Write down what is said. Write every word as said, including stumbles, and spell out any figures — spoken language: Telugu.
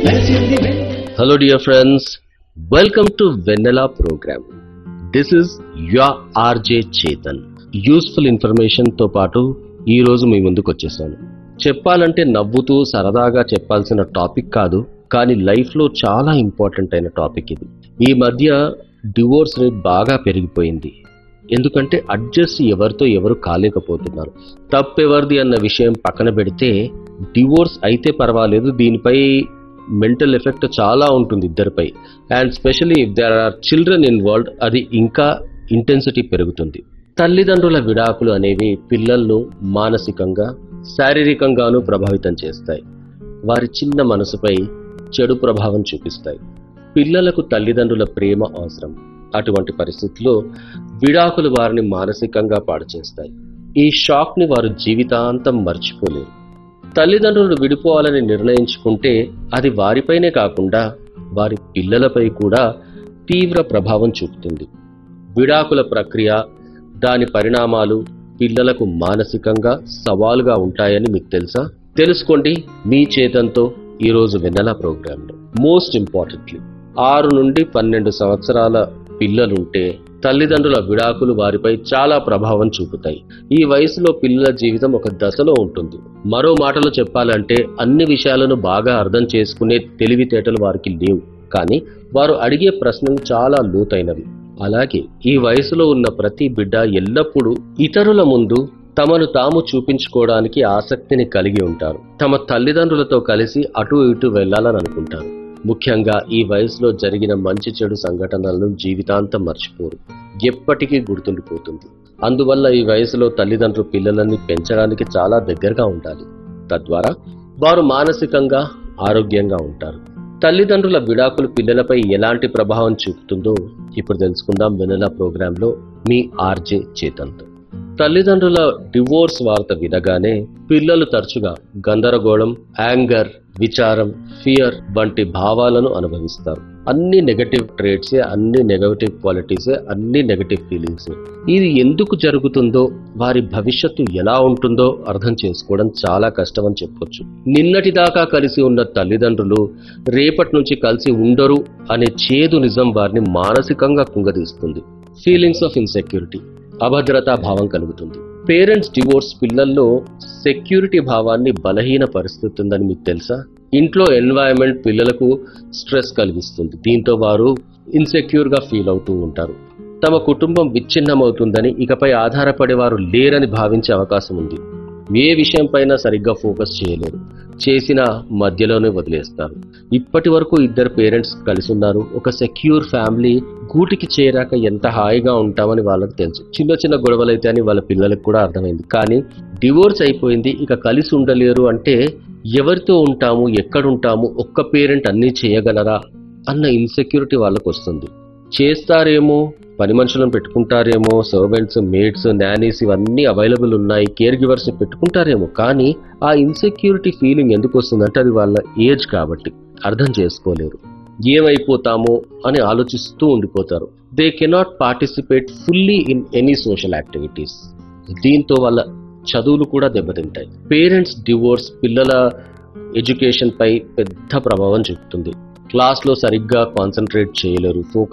Hello dear friends, welcome to Vanilla program. This is your R J Chetan. Useful information తో పాటు ఈ రోజు మీ ముందుకు వచ్చేసాను. చెప్పాలంటే నవ్వుతూ సరదాగా చెప్పాల్సిన టాపిక్ కాదు, కానీ లైఫ్ లో చాలా ఇంపార్టెంట్ అయిన టాపిక్ ఇది. ఈ మధ్య డివోర్స్ రేట్ బాగా పెరిగిపోయింది. ఎందుకంటే అడ్జస్ట్ ఎవరితో ఎవరు కాలేకపోతున్నారు. తప్పెవరిది అన్న విషయం పక్కన పెడితే డివోర్స్ అయితే పర్వాలేదు, దీనిపై మెంటల్ ఎఫెక్ట్ చాలా ఉంటుంది ఇద్దరిపై. And specially if there are children involved, అది ఇంకా ఇంటెన్సిటీ పెరుగుతుంది. తల్లిదండ్రుల విడాకులు అనేవి పిల్లలను మానసికంగా శారీరకంగానూ ప్రభావితం చేస్తాయి. వారి చిన్న మనసుపై చెడు ప్రభావం చూపిస్తాయి. పిల్లలకు తల్లిదండ్రుల ప్రేమ అవసరం. అటువంటి పరిస్థితుల్లో విడాకులు వారిని మానసికంగా పాడు చేస్తాయి. ఈ షాక్ ని వారు జీవితాంతం మర్చిపోలేరు. తల్లిదండ్రులు విడిపోవాలని నిర్ణయించుకుంటే అది వారిపైనే కాకుండా వారి పిల్లలపై కూడా తీవ్ర ప్రభావం చూపుతుంది. విడాకుల ప్రక్రియ, దాని పరిణామాలు పిల్లలకు మానసికంగా సవాలుగా ఉంటాయని మీకు తెలుసా? తెలుసుకోండి మీ చేతంతో ఈరోజు వెన్నెల ప్రోగ్రాంలో. మోస్ట్ ఇంపార్టెంట్లీ, ఆరు నుండి పన్నెండు సంవత్సరాల పిల్లలుంటే తల్లిదండ్రుల విడాకులు వారిపై చాలా ప్రభావం చూపుతాయి. ఈ వయసులో పిల్లల జీవితం ఒక దశలో ఉంటుంది. మరో మాటలో చెప్పాలంటే అన్ని విషయాలను బాగా అర్థం చేసుకునే తెలివితేటలు వారికి లేవు, కానీ వారు అడిగే ప్రశ్నలు చాలా లోతైనవి. అలాగే ఈ వయసులో ఉన్న ప్రతి బిడ్డ ఎల్లప్పుడూ ఇతరుల ముందు తమను తాము చూపించుకోవడానికి ఆసక్తిని కలిగి ఉంటారు. తమ తల్లిదండ్రులతో కలిసి అటు ఇటు వెళ్లాలని అనుకుంటారు. ముఖ్యంగా ఈ వయసులో జరిగిన మంచి చెడు సంఘటనలను జీవితాంతం మర్చిపోరు, ఎప్పటికీ గుర్తుండిపోతుంది. అందువల్ల ఈ వయసులో తల్లిదండ్రులు పిల్లలని పెంచడానికి చాలా దగ్గరగా ఉండాలి. తద్వారా వారు మానసికంగా ఆరోగ్యంగా ఉంటారు. తల్లిదండ్రుల విడాకులు పిల్లలపై ఎలాంటి ప్రభావం చూపుతుందో ఇప్పుడు తెలుసుకుందాం వెన్నెల ప్రోగ్రాంలో మీ ఆర్జే చేతన్తో. తల్లిదండ్రుల డివోర్స్ వార్త వినగానే పిల్లలు తరచుగా గందరగోళం, యాంగర్, విచారం, ఫియర్ వంటి భావాలను అనుభవిస్తారు. అన్ని నెగటివ్ ట్రేట్సే, అన్ని నెగటివ్ క్వాలిటీసే, అన్ని నెగటివ్ ఫీలింగ్సే. ఇది ఎందుకు జరుగుతుందో, వారి భవిష్యత్తు ఎలా ఉంటుందో అర్థం చేసుకోవడం చాలా కష్టం అని చెప్పొచ్చు. నిన్నటిదాకా కలిసి ఉన్న తల్లిదండ్రులు రేపటి నుంచి కలిసి ఉండరు అనే చేదు నిజం వారిని మానసికంగా కుంగదీస్తుంది. ఫీలింగ్స్ ఆఫ్ ఇన్సెక్యూరిటీ, అభద్రతా భావం కలుగుతుంది. పేరెంట్స్ డివోర్స్ పిల్లల్లో సెక్యూరిటీ భావాన్ని బలహీన పరిస్థితుందని మీకు తెలుసా? ఇంట్లో ఎన్వైరన్మెంట్ పిల్లలకు స్ట్రెస్ కలిగిస్తుంది. దీంతో వారు ఇన్సెక్యూర్ గా ఫీల్ అవుతూ ఉంటారు. తమ కుటుంబం విచ్ఛిన్నమవుతుందని, ఇకపై ఆధారపడే వారు లేరని భావించే అవకాశం ఉంది. ఏ విషయం పైన సరిగ్గా ఫోకస్ చేయలేరు, చేసిన మధ్యలోనే వదిలేస్తారు. ఇప్పటి వరకు ఇద్దరు పేరెంట్స్ కలిసి ఉన్నారు, ఒక సెక్యూర్ ఫ్యామిలీ గూటికి చేరాక ఎంత హాయిగా ఉంటామని వాళ్ళకి తెలుసు. చిన్న చిన్న గొడవలైతే అని వాళ్ళ పిల్లలకు కూడా అర్థమైంది. కానీ డివోర్స్ అయిపోయింది, ఇక కలిసి ఉండలేరు అంటే ఎవరితో ఉంటాము, ఎక్కడుంటాము, ఒక్క పేరెంట్ అన్నీ చేయగలరా అన్న ఇన్సెక్యూరిటీ వాళ్ళకు వస్తుంది. చేస్తారేమో, పని మనుషులను పెట్టుకుంటారేమో, సర్వెంట్స్, మేడ్స్, నానీస్ ఇవన్నీ అవైలబుల్ ఉన్నాయి, కేర్ గివర్స్ పెట్టుకుంటారేమో, కానీ ఆ ఇన్సెక్యూరిటీ ఫీలింగ్ ఎందుకు వస్తుందంటే అది వాళ్ళ ఏజ్ కాబట్టి. అర్థం చేసుకోలేరు, ఏమైపోతామో అని ఆలోచిస్తూ ఉండిపోతారు. They cannot participate fully in any social activities. దీంతో వాళ్ళ చదువులు కూడా దెబ్బతింటాయి. పేరెంట్స్ డివోర్స్ పిల్లల ఎడ్యుకేషన్ పై పెద్ద ప్రభావం చూపుతుంది. క్లాస్లో సరిగ్గా కాన్సన్ట్రేట్ చేయలేరు, ఫోకస్